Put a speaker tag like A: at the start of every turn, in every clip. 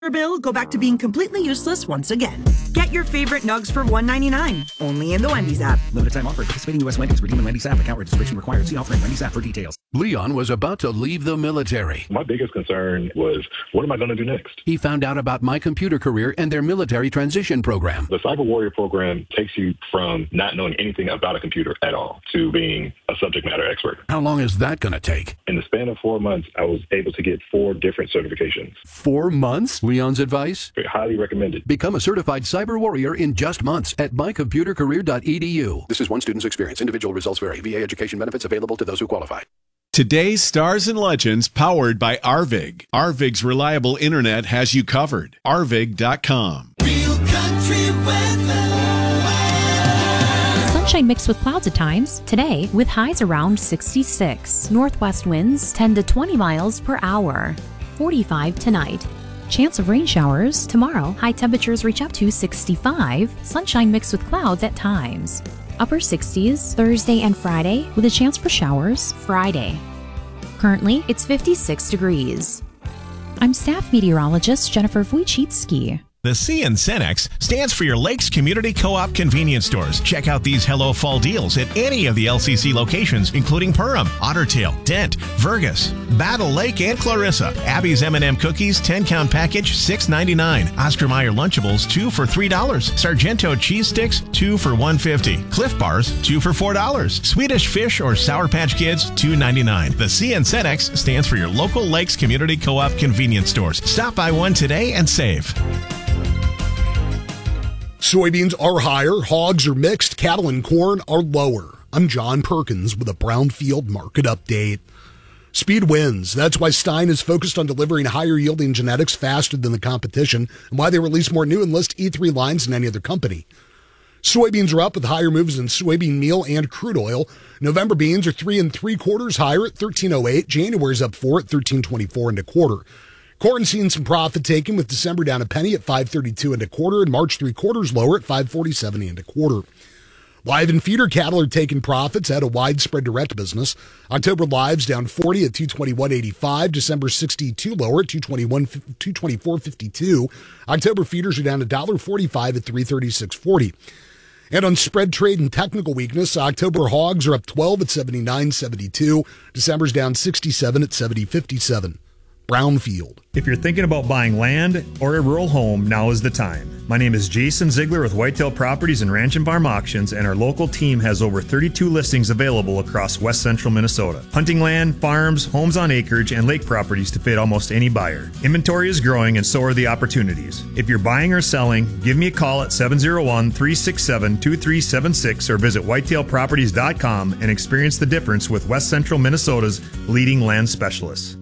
A: bill go back to being completely useless once again. Get your favorite nugs for $1.99, only in the Wendy's app.
B: Limited time offer. Participating U.S. Wendy's. Redeem in Wendy's app. Account registration required. See offer in Wendy's app for details.
C: Leon was about to leave the military.
D: My biggest concern was, what am I going to do next?
C: He found out about My Computer Career and their military transition program.
D: The Cyber Warrior program takes you from not knowing anything about a computer at all to being a subject matter expert.
C: How long is that going to take?
D: In the span of 4 months, I was able to get 4 different certifications.
C: 4 months? Leon's advice?
D: Highly recommended.
C: Become a certified cyber warrior in just months at mycomputercareer.edu. This is one student's experience. Individual results vary. VA education benefits available to those who qualify.
E: Today's Stars and Legends powered by Arvig. Arvig's reliable internet has you covered. Arvig.com.
F: Real country weather.
G: Sunshine mixed with clouds at times. Today, with highs around 66. Northwest winds 10 to 20 miles per hour. 45 tonight. Chance of rain showers. Tomorrow, high temperatures reach up to 65. Sunshine mixed with clouds at times. Upper 60s Thursday and Friday with a chance for showers Friday. Currently, it's 56 degrees. I'm staff meteorologist Jennifer Wojcicki.
H: The C in Cenex stands for your Lakes Community Co-op convenience stores. Check out these Hello Fall deals at any of the LCC locations, including Perham, Ottertail, Dent, Vergas, Battle Lake, and Clarissa. Abby's M&M cookies, 10-count package, $6.99. Oscar Mayer Lunchables, 2 for $3. Sargento cheese sticks, 2 for $1.50. Cliff Bars, 2 for $4. Swedish Fish or Sour Patch Kids, $2.99. The C in Cenex stands for your local Lakes Community Co-op convenience stores. Stop by one today and save.
I: Soybeans are higher, hogs are mixed, cattle and corn are lower. I'm John Perkins with a Brownfield market update. Speed wins. That's why Stein is focused on delivering higher yielding genetics faster than the competition and why they release more new Enlist E3 lines than any other company. Soybeans are up with higher moves in soybean meal and crude oil. November beans are 3 3/4 higher at $13.08. January's up 4 at $13.24 1/4. Corn seeing some profit taking with December down a penny at $5.32 1/4 and March 3/4 lower at $5.47 1/4. Live and feeder cattle are taking profits at a widespread direct business. October lives down 40 at $221.85. December 62 lower at $224.52. October feeders are down $1.45 at $336.40. And on spread trade and technical weakness, October hogs are up 12 at 79.72. December's down 67 at 70.57. Brownfield.
J: If you're thinking about buying land or a rural home, now is the time. My name is Jason Ziegler with Whitetail Properties and Ranch and Farm Auctions, and our local team has over 32 listings available across west central Minnesota. Hunting land, farms, homes on acreage, and lake properties to fit almost any buyer. Inventory is growing and so are the opportunities. If you're buying or selling, give me a call at 701-367-2376 or visit whitetailproperties.com and experience the difference with west central Minnesota's leading land specialists.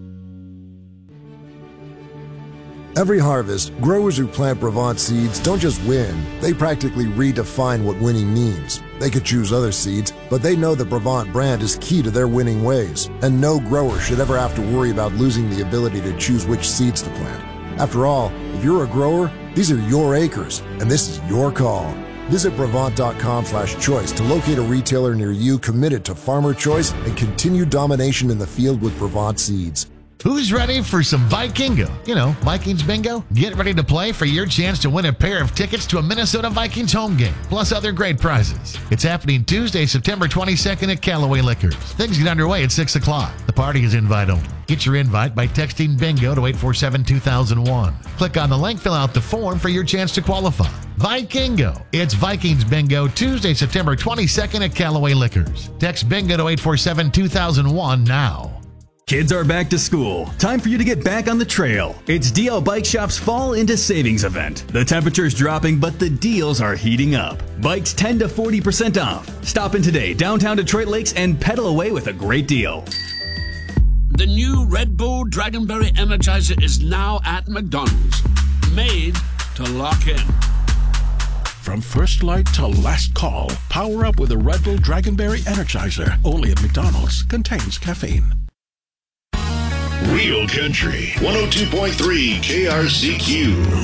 K: Every harvest, growers who plant Brevant seeds don't just win, they practically redefine what winning means. They could choose other seeds, but they know the Brevant brand is key to their winning ways, and no grower should ever have to worry about losing the ability to choose which seeds to plant. After all, if you're a grower, these are your acres, and this is your call. Visit Brevant.com/choice to locate a retailer near you committed to farmer choice and continued domination in the field with Brevant seeds.
L: Who's ready for some Vikingo? You know, Vikings bingo? Get ready to play for your chance to win a pair of tickets to a Minnesota Vikings home game, plus other great prizes. It's happening Tuesday, September 22nd at Callaway Liquors. Things get underway at 6 o'clock. The party is invite only. Get your invite by texting bingo to 847-2001. Click on the link, fill out the form for your chance to qualify. Vikingo. It's Vikings bingo Tuesday, September 22nd at Callaway Liquors. Text bingo to 847-2001 now.
M: Kids are back to school. Time for you to get back on the trail. It's DL Bike Shop's Fall into Savings event. The temperature's dropping, but the deals are heating up. Bikes 10 to 40% off. Stop in today, downtown Detroit Lakes, and pedal away with a great deal.
N: The new Red Bull Dragonberry Energizer is now at McDonald's. Made to lock in.
C: From first light to last call, power up with a Red Bull Dragonberry Energizer. Only at McDonald's. Contains caffeine.
O: Real Country 102.3 KRCQ.